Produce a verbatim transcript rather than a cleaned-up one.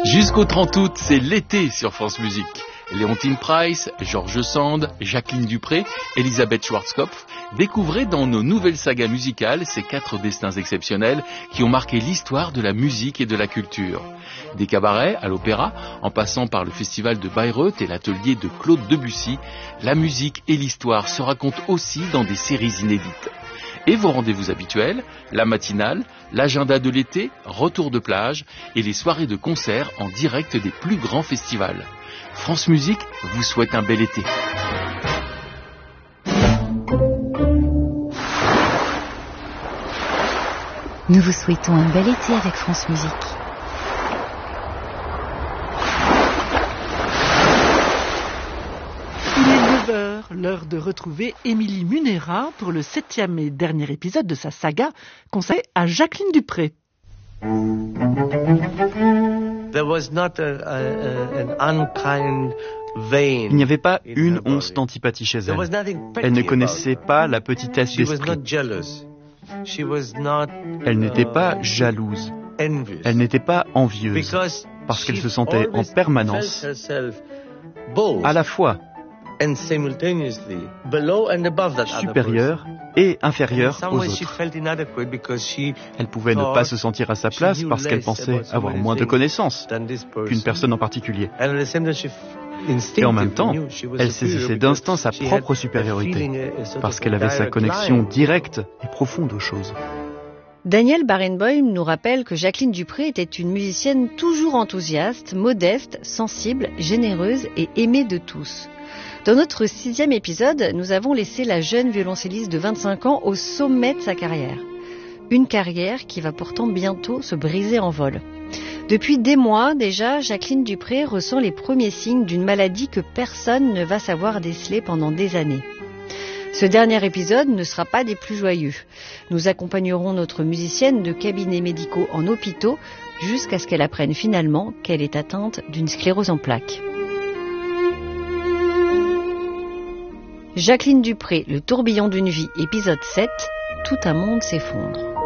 Jusqu'au trente août, c'est l'été sur France Musique. Léontine Price, George Sand, Jacqueline Dupré, Elisabeth Schwarzkopf, découvrez dans nos nouvelles sagas musicales ces quatre destins exceptionnels qui ont marqué l'histoire de la musique et de la culture. Des cabarets à l'opéra, en passant par le festival de Bayreuth et l'atelier de Claude Debussy, la musique et l'histoire se racontent aussi dans des séries inédites. Et vos rendez-vous habituels, la matinale, l'agenda de l'été, retour de plage et les soirées de concert en direct des plus grands festivals. France Musique vous souhaite un bel été. Nous vous souhaitons un bel été avec France Musique. Il est neuf heures, l'heure de retrouver Émilie Munera pour le septième et dernier épisode de sa saga consacrée à Jacqueline Dupré. There was not a, a, an unkind vein. Il n'y avait pas une once d'antipathie chez elle. Elle ne connaissait pas la petitesse d'esprit. Elle n'était pas jalouse. Elle n'était pas envieuse. Parce qu'elle se sentait en permanence à la fois supérieure et inférieure aux autres. Elle pouvait ne pas se sentir à sa place parce qu'elle pensait avoir moins de connaissances qu'une personne en particulier. Et en même temps, elle saisissait d'instinct sa propre supériorité parce qu'elle avait sa connexion directe et profonde aux choses. Daniel Barenboim nous rappelle que Jacqueline Dupré était une musicienne toujours enthousiaste, modeste, sensible, généreuse et aimée de tous. Dans notre sixième épisode, nous avons laissé la jeune violoncelliste de vingt-cinq ans au sommet de sa carrière. Une carrière qui va pourtant bientôt se briser en vol. Depuis des mois déjà, Jacqueline Dupré ressent les premiers signes d'une maladie que personne ne va savoir déceler pendant des années. Ce dernier épisode ne sera pas des plus joyeux. Nous accompagnerons notre musicienne de cabinets médicaux en hôpitaux jusqu'à ce qu'elle apprenne finalement qu'elle est atteinte d'une sclérose en plaques. Jacqueline Dupré, le tourbillon d'une vie, épisode sept, tout un monde s'effondre.